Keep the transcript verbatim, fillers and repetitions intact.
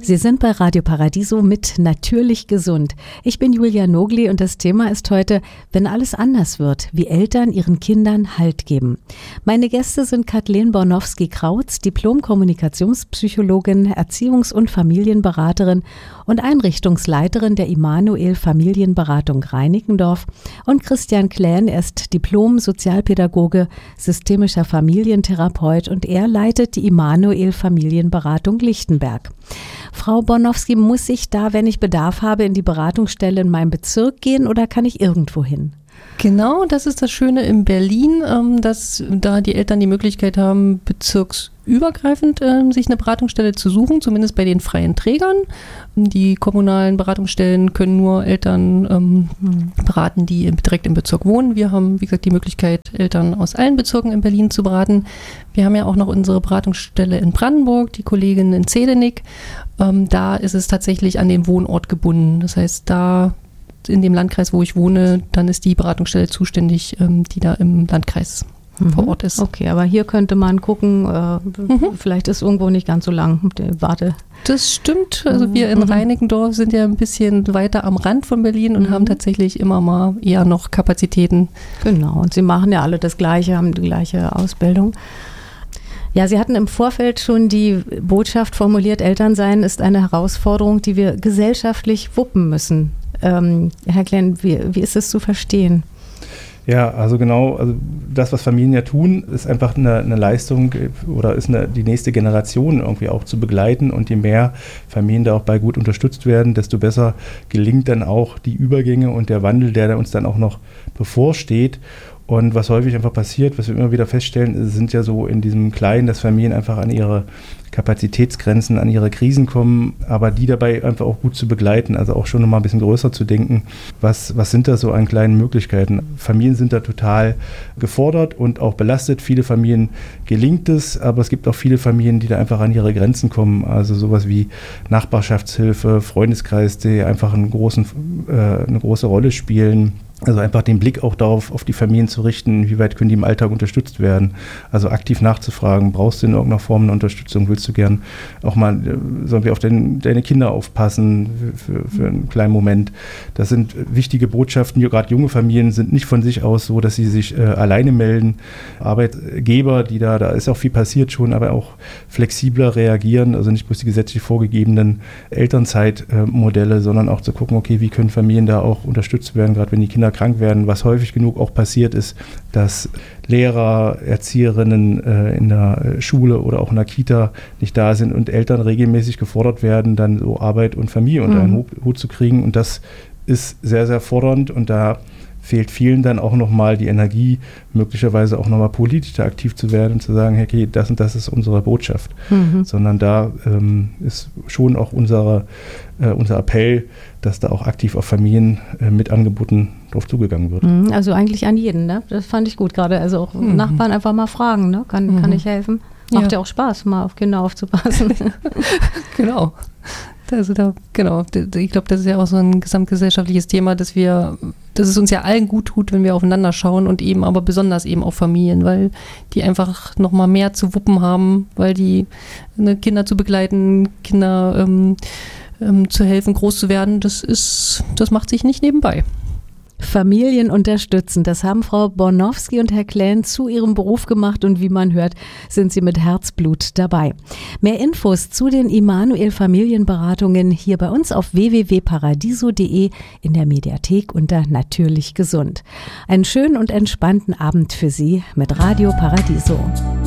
Sie sind bei Radio Paradiso mit Natürlich gesund. Ich bin Julia Nogli und das Thema ist heute, wenn alles anders wird, wie Eltern ihren Kindern Halt geben. Meine Gäste sind Kathleen Bornowski-Krautz, Diplom-Kommunikationspsychologin, Erziehungs- und Familienberaterin und Einrichtungsleiterin der Immanuel Familienberatung Reinickendorf, und Christian Klähn, er ist Diplom-Sozialpädagoge, systemischer Familientherapeut und er leitet die Immanuel Familienberatung Lichtenberg. Frau Bornowski, muss ich da, wenn ich Bedarf habe, in die Beratungsstelle in meinem Bezirk gehen oder kann ich irgendwo hin? Genau, das ist das Schöne in Berlin, dass da die Eltern die Möglichkeit haben, bezirksübergreifend sich eine Beratungsstelle zu suchen, zumindest bei den freien Trägern. Die kommunalen Beratungsstellen können nur Eltern ähm, beraten, die direkt im Bezirk wohnen. Wir haben, wie gesagt, die Möglichkeit, Eltern aus allen Bezirken in Berlin zu beraten. Wir haben ja auch noch unsere Beratungsstelle in Brandenburg, die Kollegin in Zedenick. Ähm, da ist es tatsächlich an den Wohnort gebunden. Das heißt, da in dem Landkreis, wo ich wohne, dann ist die Beratungsstelle zuständig, ähm, die da im Landkreis mhm. vor Ort ist. Okay, aber hier könnte man gucken, äh, mhm. vielleicht ist irgendwo nicht ganz so lang die Warte. Das stimmt. Also wir in mhm. Reinickendorf sind ja ein bisschen weiter am Rand von Berlin und mhm. haben tatsächlich immer mal eher noch Kapazitäten. Genau, und Sie machen ja alle das Gleiche, haben die gleiche Ausbildung. Ja, Sie hatten im Vorfeld schon die Botschaft formuliert, Elternsein ist eine Herausforderung, die wir gesellschaftlich wuppen müssen. Ähm, Herr Klähn, wie, wie ist es zu verstehen? Ja, also genau, also das, was Familien ja tun, ist einfach eine, eine Leistung oder ist eine, die nächste Generation irgendwie auch zu begleiten, und je mehr Familien da auch bei gut unterstützt werden, desto besser gelingt dann auch die Übergänge und der Wandel, der uns dann auch noch bevorsteht. Und was häufig einfach passiert, was wir immer wieder feststellen, sind ja so in diesem Kleinen, dass Familien einfach an ihre Kapazitätsgrenzen, an ihre Krisen kommen, aber die dabei einfach auch gut zu begleiten, also auch schon nochmal ein bisschen größer zu denken, was, was sind da so an kleinen Möglichkeiten. Familien sind da total gefordert und auch belastet. Viele Familien gelingt es, aber es gibt auch viele Familien, die da einfach an ihre Grenzen kommen, also sowas wie Nachbarschaftshilfe, Freundeskreis, die einfach einen großen, äh, eine große Rolle spielen. Also einfach den Blick auch darauf, auf die Familien zu richten, wie weit können die im Alltag unterstützt werden. Also aktiv nachzufragen, brauchst du in irgendeiner Form eine Unterstützung, willst du gern auch mal, sollen wir auf den, deine Kinder aufpassen für, für einen kleinen Moment. Das sind wichtige Botschaften, gerade junge Familien sind nicht von sich aus so, dass sie sich äh, alleine melden. Arbeitgeber, die da, da ist auch viel passiert schon, aber auch flexibler reagieren, also nicht bloß die gesetzlich vorgegebenen Elternzeitmodelle, äh, sondern auch zu gucken, okay, wie können Familien da auch unterstützt werden, gerade wenn die Kinder krank werden. Was häufig genug auch passiert ist, dass Lehrer, Erzieherinnen äh, in der Schule oder auch in der Kita nicht da sind und Eltern regelmäßig gefordert werden, dann so Arbeit und Familie unter einen Hut zu kriegen. Und das ist sehr, sehr fordernd, und da fehlt vielen dann auch nochmal die Energie, möglicherweise auch nochmal politisch aktiv zu werden und zu sagen, okay, das und das ist unsere Botschaft. Mhm. Sondern da ähm, ist schon auch unsere, äh, unser Appell, dass da auch aktiv auf Familien äh, mit Angeboten drauf zugegangen wird. Mhm, also eigentlich an jeden, ne? Das fand ich gut gerade. Also auch mhm. Nachbarn einfach mal fragen, ne? Kann, mhm. kann ich helfen? Macht ja. ja auch Spaß, mal auf Kinder aufzupassen. Genau. Also da, genau, ich glaube, das ist ja auch so ein gesamtgesellschaftliches Thema, dass wir, dass es uns ja allen gut tut, wenn wir aufeinander schauen, und eben aber besonders eben auf Familien, weil die einfach nochmal mehr zu wuppen haben, weil die ne, Kinder zu begleiten, Kinder ähm, ähm, zu helfen, groß zu werden, das ist, das macht sich nicht nebenbei. Familien unterstützen, das haben Frau Bornowski und Herr Klähn zu ihrem Beruf gemacht, und wie man hört, sind sie mit Herzblut dabei. Mehr Infos zu den Immanuel Familienberatungen hier bei uns auf w w w punkt paradiso punkt de, in der Mediathek unter Natürlich gesund. Einen schönen und entspannten Abend für Sie mit Radio Paradiso.